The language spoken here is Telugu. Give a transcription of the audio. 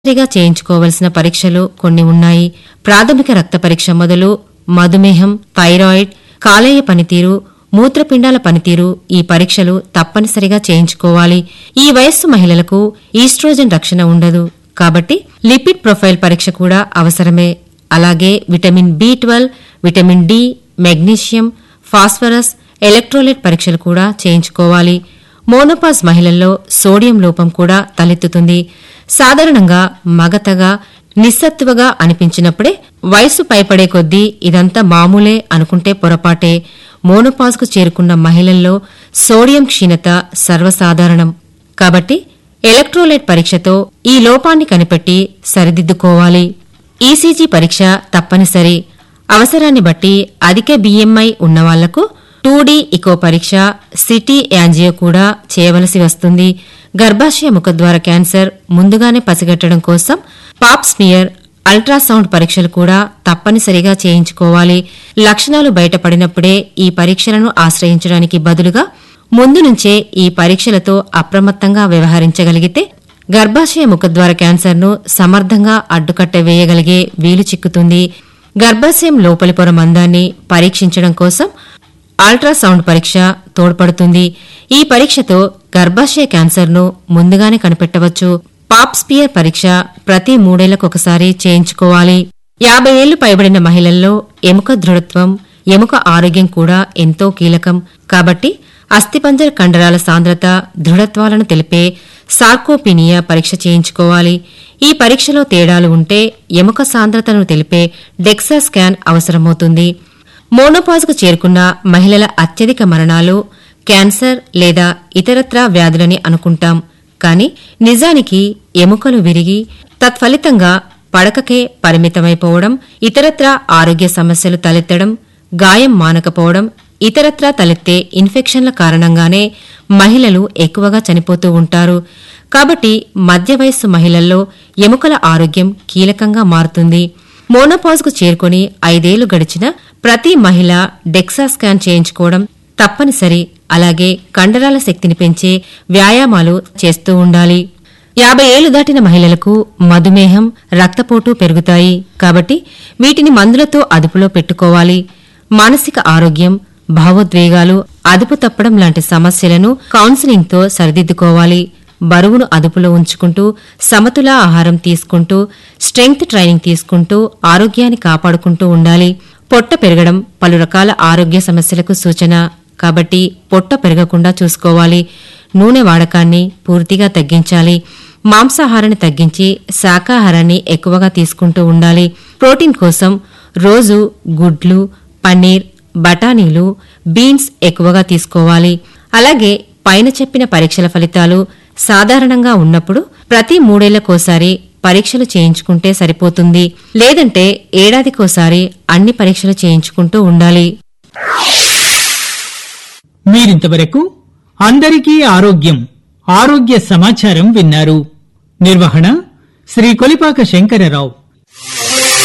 తప్పనిసరిగా చేయించుకోవలసిన పరీక్షలు కొన్ని ఉన్నాయి. ప్రాథమిక రక్త పరీక్ష మొదలు మధుమేహం, థైరాయిడ్, కాలేయ పనితీరు, మూత్రపిండాల పనితీరు ఈ పరీక్షలు తప్పనిసరిగా చేయించుకోవాలి. ఈ వయస్సు మహిళలకు ఈస్ట్రోజన్ రక్షణ ఉండదు కాబట్టి లిపిడ్ ప్రొఫైల్ పరీక్ష కూడా అవసరమే. అలాగే vitamin B12, vitamin D, magnesium, phosphorus, electrolyte పరీక్షలు కూడా చేయించుకోవాలి. మోనోపాజ్ మహిళల్లో సోడియం లోపం కూడా తలెత్తుతుంది. సాధారణంగా మగతగా నిస్సత్తువగా అనిపించినప్పుడే వయసు పైపడే కొద్దీ ఇదంతా మామూలే అనుకుంటే పొరపాటే. మోనోపాజ్కు చేరుకున్న మహిళల్లో సోడియం క్షీణత సర్వసాధారణం కాబట్టి ఎలక్ట్రోలైట్ పరీక్షతో ఈ లోపాన్ని కనిపెట్టి సరిదిద్దుకోవాలి. ఈసీజీ పరీక్ష తప్పనిసరి. అవసరాన్ని బట్టి అధిక BMI ఉన్నవాళ్లకు 2D ఇకో పరీక్ష, సిటీ యాంజియో కూడా చేయవలసి వస్తుంది. గర్భాశయ ముఖద్వార క్యాన్సర్ ముందుగానే పసిగట్టడం కోసం పాప్ స్మియర్, అల్ట్రాసౌండ్ పరీక్షలు కూడా తప్పనిసరిగా చేయించుకోవాలి. లక్షణాలు బయటపడినప్పుడే ఈ పరీక్షలను ఆశ్రయించడానికి బదులుగా ముందు నుంచే ఈ పరీక్షలతో అప్రమత్తంగా వ్యవహరించగలిగితే గర్భాశయ ముఖద్వార క్యాన్సర్ను సమర్థంగా అడ్డుకట్ట వేయగలిగే వీలు చిక్కుతుంది. గర్భాశయం లోపలి పొర మందాన్ని పరీక్షించడం కోసం అల్ట్రాసౌండ్ పరీక్ష తోడ్పడుతుంది. ఈ పరీక్షతో గర్భాశయ క్యాన్సర్ను ముందుగానే కనిపెట్టవచ్చు. పాప్ స్మియర్ పరీక్ష ప్రతి 3 ఏళ్లకొకసారి చేయించుకోవాలి. 50 ఏళ్లు పైబడిన మహిళల్లో ఎముక దృఢత్వం, ఎముక ఆరోగ్యం కూడా ఎంతో కీలకం కాబట్టి అస్థిపంజర కండరాల సాంద్రత, దృఢత్వాలను తెలిపే సార్కోపీనియా పరీక్ష చేయించుకోవాలి. ఈ పరీక్షలో తేడాలు ఉంటే ఎముక సాంద్రతను తెలిపే డెక్సా స్కాన్ అవసరమవుతుంది. మోనోపాజ్కు చేరుకున్న మహిళల అత్యధిక మరణాలు క్యాన్సర్ లేదా ఇతరత్రా వ్యాధులని అనుకుంటాం. కాని నిజానికి ఎముకలు విరిగి తత్ఫలితంగా పడకకే పరిమితమైపోవడం, ఇతరత్రా ఆరోగ్య సమస్యలు తలెత్తడం, గాయం మానకపోవడం, ఇతరత్రా తలెత్తే ఇన్ఫెక్షన్ల కారణంగానే మహిళలు ఎక్కువగా చనిపోతూ ఉంటారు. కాబట్టి మధ్య వయస్సు మహిళల్లో ఎముకల ఆరోగ్యం కీలకంగా మారుతుంది. మోనోపాజ్కు చేరుకుని 5 ఏళ్లు గడిచిన ప్రతి మహిళ డెక్సా స్కాన్ చేయించుకోవడం తప్పనిసరి. అలాగే కండరాల శక్తిని పెంచే వ్యాయామాలు చేస్తూ ఉండాలి. 50 ఏళ్లు దాటిన మహిళలకు మధుమేహం, రక్తపోటు పెరుగుతాయి కాబట్టి వీటిని మందులతో అదుపులో పెట్టుకోవాలి. మానసిక ఆరోగ్యం, భావోద్వేగాలు అదుపు తప్పడం లాంటి సమస్యలను కౌన్సిలింగ్తో సరిదిద్దుకోవాలి. బరువును అదుపులో ఉంచుకుంటూ సమతుల ఆహారం తీసుకుంటూ స్ట్రెంగ్త్ ట్రైనింగ్ తీసుకుంటూ ఆరోగ్యాన్ని కాపాడుకుంటూ ఉండాలి. పొట్ట పెరగడం పలు రకాల ఆరోగ్య సమస్యలకు సూచన కాబట్టి పొట్ట పెరగకుండా చూసుకోవాలి. నూనె వాడకాన్ని పూర్తిగా తగ్గించాలి. మాంసాహారాన్ని తగ్గించి శాకాహారాన్ని ఎక్కువగా తీసుకుంటూ ఉండాలి. ప్రోటీన్ కోసం రోజు గుడ్లు, పన్నీర్, బఠానీలు, బీన్స్ ఎక్కువగా తీసుకోవాలి. అలాగే పైన చెప్పిన పరీక్షల ఫలితాలు సాధారణంగా ఉన్నప్పుడు ప్రతి 3 ఏళ్లకోసారి పరీక్షలు చేయించుకుంటే సరిపోతుంది. లేదంటే ఏడాదికోసారి అన్ని పరీక్షలు చేయించుకుంటూ ఉండాలి. మీరింతవరకు అందరికీ ఆరోగ్యం ఆరోగ్య సమాచారం విన్నారు. నిర్వహణ శ్రీ కొలిపాక శంకరరావు.